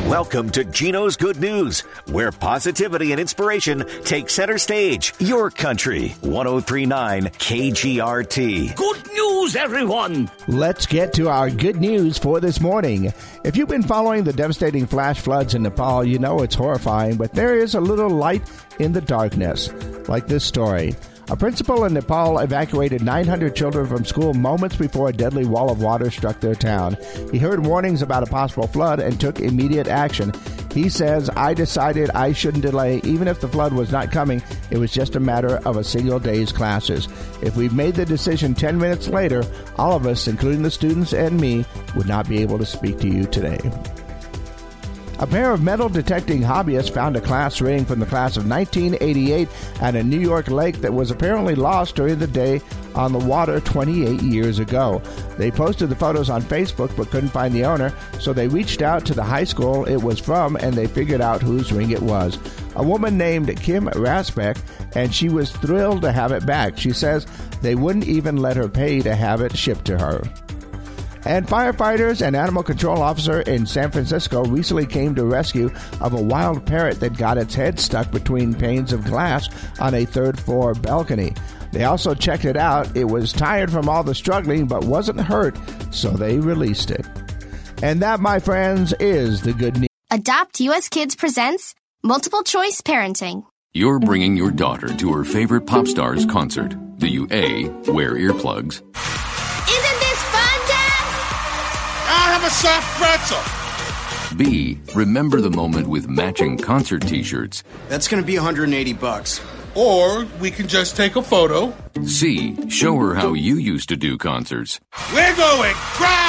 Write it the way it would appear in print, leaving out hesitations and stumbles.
Welcome to Gino's Good News, where positivity and inspiration take center stage. Your country, 103.9 KGRT. Good news, everyone! Let's get to our good news for this morning. If you've been following the devastating flash floods in Nepal, you know it's horrifying, but there is a little light in the darkness, like this story. A principal in Nepal evacuated 900 children from school moments before a deadly wall of water struck their town. He heard warnings about a possible flood and took immediate action. He says, "I decided I shouldn't delay. Even if the flood was not coming, it was just a matter of a single day's classes. If we'd made the decision 10 minutes later, all of us, including the students and me, would not be able to speak to you today." A pair of metal-detecting hobbyists found a class ring from the class of 1988 at a New York lake that was apparently lost during the day on the water 28 years ago. They posted the photos on Facebook but couldn't find the owner, so they reached out to the high school it was from and they figured out whose ring it was. A woman named Kim Rasbeck, and she was thrilled to have it back. She says they wouldn't even let her pay to have it shipped to her. And firefighters and animal control officer in San Francisco recently came to rescue of a wild parrot that got its head stuck between panes of glass on a third-floor balcony. They also checked it out. It was tired from all the struggling but wasn't hurt, so they released it. And that, my friends, is the good news. Adopt US Kids presents Multiple Choice Parenting. You're bringing your daughter to her favorite pop star's concert. Do you A, wear earplugs? Isn't this fun, Dad? I'll have a soft pretzel. B, remember the moment with matching concert t-shirts. That's going to be $180. Or we can just take a photo. C, show her how you used to do concerts. We're going crowd!